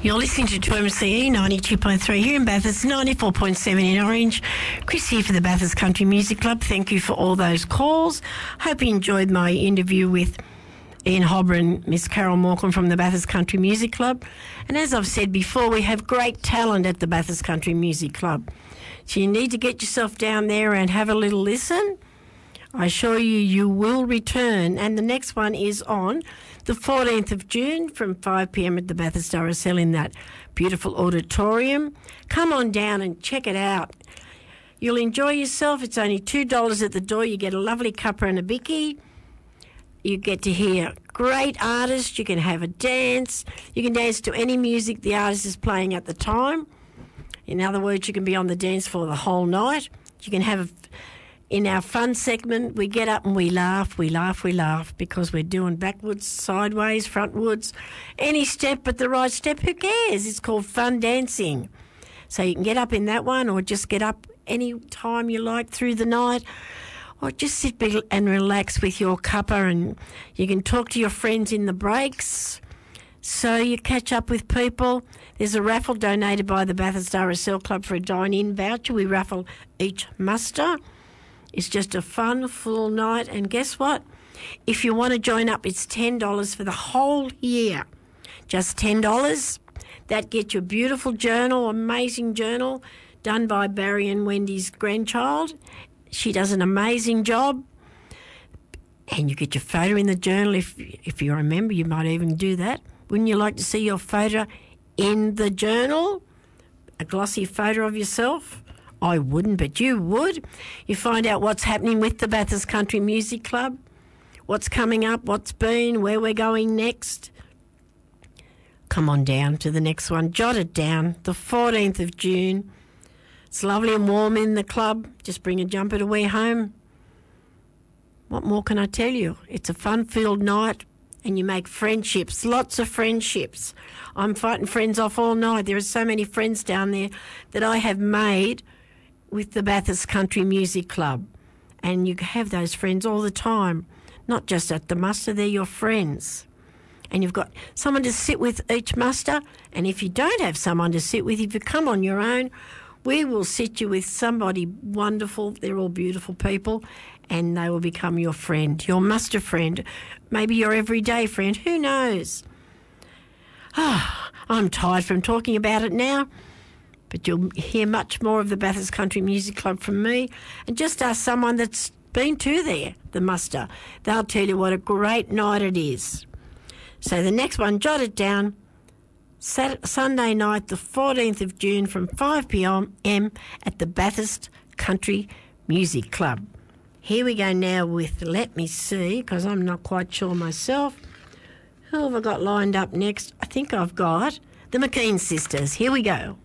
You're listening to 2MCE 92.3 here in Bathurst, 94.7 in Orange. Chris here for the Bathurst Country Music Club. Thank you for all those calls. Hope you enjoyed my interview with Ian Hobber and Miss Carol Morgan from the Bathurst Country Music Club. And as I've said before, we have great talent at the Bathurst Country Music Club. So you need to get yourself down there and have a little listen. I assure you, you will return. And the next one is on the 14th of June from 5 p.m. at the Bathurst RSL in that beautiful auditorium. Come on down and check it out. You'll enjoy yourself. It's only $2 at the door. You get a lovely cuppa and a bicky. You get to hear great artists. You can have a dance. You can dance to any music the artist is playing at the time. In other words, you can be on the dance floor the whole night. You can have in our fun segment, we get up and we laugh, because we're doing backwards, sideways, frontwards, any step but the right step. Who cares? It's called fun dancing. So you can get up in that one or just get up any time you like through the night, or just sit and relax with your cuppa, and you can talk to your friends in the breaks. So you catch up with people. There's a raffle donated by the Bathurst RSL Club for a dine-in voucher. We raffle each muster. It's just a fun, full night. And guess what? If you want to join up, it's $10 for the whole year. Just $10. That gets you a beautiful journal, amazing journal, done by Barry and Wendy's grandchild. She does an amazing job. And you get your photo in the journal. If you remember, you might even do that. Wouldn't you like to see your photo in the journal? A glossy photo of yourself? I wouldn't, but you would. You find out what's happening with the Bathurst Country Music Club, what's coming up, what's been, where we're going next. Come on down to the next one. Jot it down, the 14th of June. It's lovely and warm in the club. Just bring a jumper to wear home. What more can I tell you? It's a fun-filled night. And you make friendships, lots of friendships. I'm fighting friends off all night. There are so many friends down there that I have made with the Bathurst Country Music Club. And you have those friends all the time, not just at the muster, they're your friends. And you've got someone to sit with each muster. And if you don't have someone to sit with, if you come on your own, we will sit you with somebody wonderful. They're all beautiful people. And they will become your friend, your muster friend, maybe your everyday friend. Who knows? I'm tired from talking about it now, but you'll hear much more of the Bathurst Country Music Club from me. And just ask someone that's been to there, the muster. They'll tell you what a great night it is. So the next one, jot it down, Sunday night, the 14th of June from 5 p.m. at the Bathurst Country Music Club. Here we go now with, let me see, because I'm not quite sure myself. Who have I got lined up next? I think I've got the McKean Sisters. Here we go.